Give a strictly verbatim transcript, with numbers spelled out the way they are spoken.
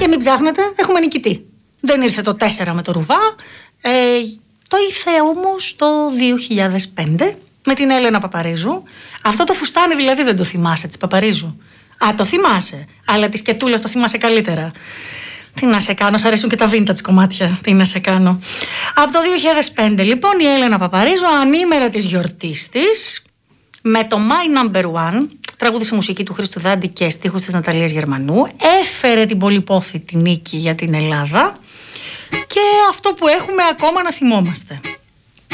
Και μην ψάχνετε, έχουμε νικητή. Δεν ήρθε το τέσσερα με το Ρουβά, ε, το ήρθε όμως το δύο χιλιάδες πέντε με την Έλενα Παπαρίζου. Αυτό το φουστάνι δηλαδή δεν το θυμάσαι της Παπαρίζου? Α, το θυμάσαι, αλλά της Κετούλας το θυμάσαι καλύτερα. Τι να σε κάνω, σ' αρέσουν και τα vintage κομμάτια. Τι να σε κάνω. Από το δύο χιλιάδες πέντε λοιπόν η Έλενα Παπαρίζου, ανήμερα της γιορτής της, με το My Number One, τραγούδι σε μουσική του Χρήστου Δάντη και στίχους της Ναταλίας Γερμανού, έφερε την πολυπόθητη νίκη για την Ελλάδα και αυτό που έχουμε ακόμα να θυμόμαστε.